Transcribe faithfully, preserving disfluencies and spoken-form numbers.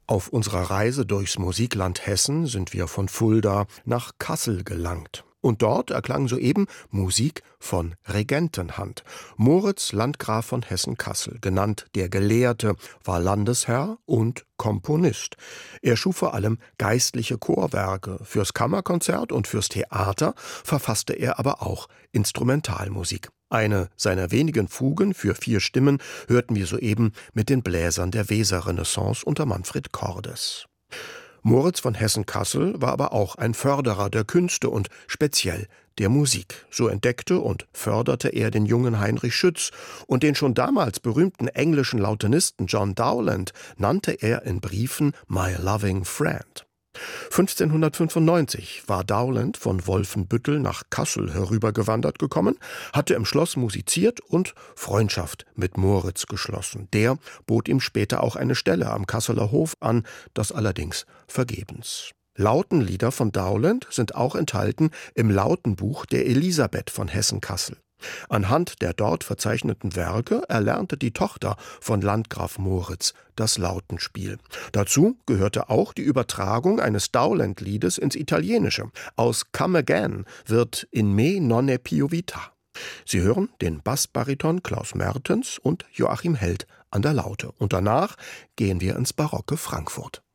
Auf unserer Reise durchs Musikland Hessen sind wir von Fulda nach Kassel gelangt. Und dort erklang soeben Musik von Regentenhand. Moritz Landgraf von Hessen-Kassel, genannt der Gelehrte, war Landesherr und Komponist. Er schuf vor allem geistliche Chorwerke. Fürs Kammerkonzert und fürs Theater verfasste er aber auch Instrumentalmusik. Eine seiner wenigen Fugen für vier Stimmen hörten wir soeben mit den Bläsern der Weserrenaissance unter Manfred Cordes. Moritz von Hessen-Kassel war aber auch ein Förderer der Künste und speziell der Musik. So entdeckte und förderte er den jungen Heinrich Schütz, und den schon damals berühmten englischen Lautenisten John Dowland nannte er in Briefen »My loving friend«. fünfzehnhundertfünfundneunzig war Dowland von Wolfenbüttel nach Kassel herübergewandert gekommen, hatte im Schloss musiziert und Freundschaft mit Moritz geschlossen. Der bot ihm später auch eine Stelle am Kasseler Hof an, das allerdings vergebens. Lautenlieder von Dowland sind auch enthalten im Lautenbuch der Elisabeth von Hessen-Kassel. Anhand der dort verzeichneten Werke erlernte die Tochter von Landgraf Moritz das Lautenspiel. Dazu gehörte auch die Übertragung eines Dowland-Liedes ins Italienische. Aus Come Again wird In me non è più vita. Sie hören den Bassbariton Klaus Mertens und Joachim Held an der Laute. Und danach gehen wir ins barocke Frankfurt.